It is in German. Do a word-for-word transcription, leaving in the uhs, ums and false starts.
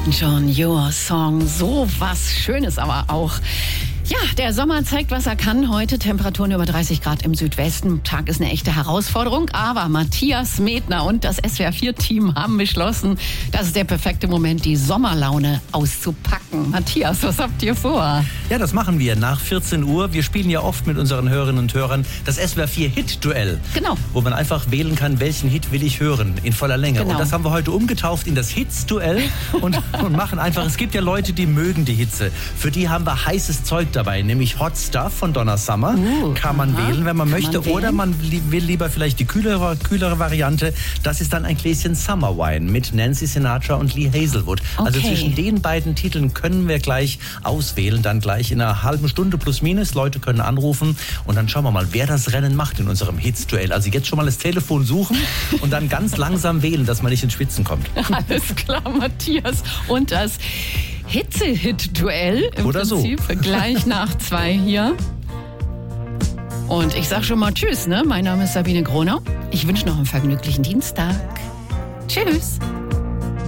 Elton John, Your Song, so was Schönes aber auch. Ja, der Sommer zeigt, was er kann. Heute Temperaturen über dreißig Grad im Südwesten. Tag ist eine echte Herausforderung. Aber Matthias Medner und das S W R vier Team haben beschlossen, das ist der perfekte Moment, die Sommerlaune auszupacken. Matthias, was habt ihr vor? Ja, das machen wir nach vierzehn Uhr. Wir spielen ja oft mit unseren Hörerinnen und Hörern das S W R vier Hit-Duell. Genau. Wo man einfach wählen kann, welchen Hit will ich hören, in voller Länge. Genau. Und das haben wir heute umgetauft in das Hits-Duell und, und machen einfach, es gibt ja Leute, die mögen die Hitze. Für die haben wir heißes Zeug dabei, nämlich Hot Stuff von Donna Summer. Uh, kann man aha, wählen, wenn man möchte. Man oder man will lieber vielleicht die kühlere, kühlere Variante. Das ist dann ein Gläschen Summer Wine mit Nancy Sinatra und Lee Hazelwood. Okay. Also zwischen den beiden Titeln können wir gleich auswählen. Dann gleich in einer halben Stunde plus minus. Leute können anrufen und dann schauen wir mal, wer das Rennen macht in unserem Hits-Duell. Also jetzt schon mal das Telefon suchen und dann ganz langsam wählen, dass man nicht ins Schwitzen kommt. Alles klar, Matthias. Und das Hitze-Hit-Duell im Oder Prinzip so. Gleich nach zwei hier. Und ich sag schon mal Tschüss, ne? Mein Name ist Sabine Gronau. Ich wünsche noch einen vergnüglichen Dienstag. Tschüss.